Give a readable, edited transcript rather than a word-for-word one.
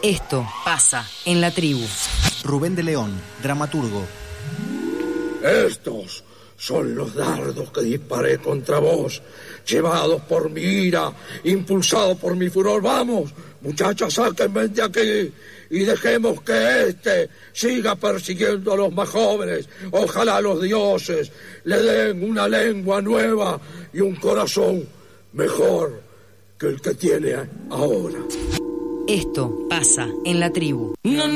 Esto pasa en la tribu. Rubén de León, dramaturgo. Estos son los dardos que disparé contra vos, llevados por mi ira, impulsados por mi furor. Vamos, muchachas, sáquenme de aquí y dejemos que siga persiguiendo a los más jóvenes. Ojalá los dioses le den una lengua nueva y un corazón mejor que el que tiene ahora. Esto pasa en la tribu.